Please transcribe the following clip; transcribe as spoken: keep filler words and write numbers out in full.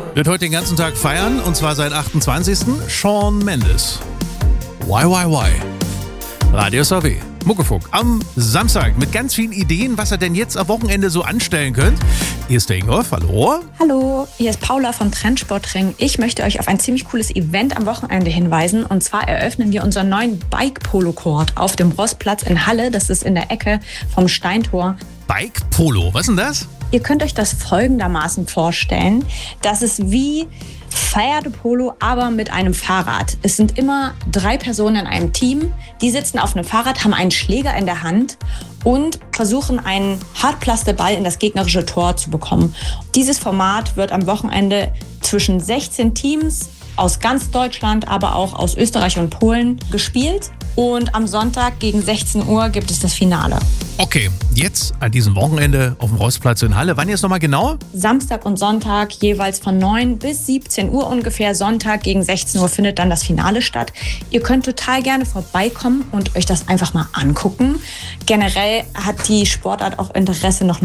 Wird heute den ganzen Tag feiern, und zwar seit achtundzwanzigsten Shawn Mendes. Why, why, why? Radio S A W. Muckefunk am Samstag mit ganz vielen Ideen, was ihr denn jetzt am Wochenende so anstellen könnt. Hier ist der Ingolf, hallo. Hallo, hier ist Paula von Trendsportring. Ich möchte euch auf ein ziemlich cooles Event am Wochenende hinweisen. Und zwar eröffnen wir unseren neuen Bike-Polo-Court auf dem Rossplatz in Halle. Das ist in der Ecke vom Steintor. Bike-Polo, was ist denn das? Ihr könnt euch das folgendermaßen vorstellen. Das ist wie Pferdepolo, aber mit einem Fahrrad. Es sind immer drei Personen in einem Team. Die sitzen auf einem Fahrrad, haben einen Schläger in der Hand und versuchen, einen Hartplastikball in das gegnerische Tor zu bekommen. Dieses Format wird am Wochenende zwischen sechzehn Teams aus ganz Deutschland, aber auch aus Österreich und Polen gespielt. Und am Sonntag gegen sechzehn Uhr gibt es das Finale. Okay, jetzt an diesem Wochenende auf dem Rossplatz in Halle. Wann jetzt nochmal genau? Samstag und Sonntag jeweils von neun bis siebzehn Uhr ungefähr. Sonntag gegen sechzehn Uhr findet dann das Finale statt. Ihr könnt total gerne vorbeikommen und euch das einfach mal angucken. Generell hat die Sportart auch Interesse noch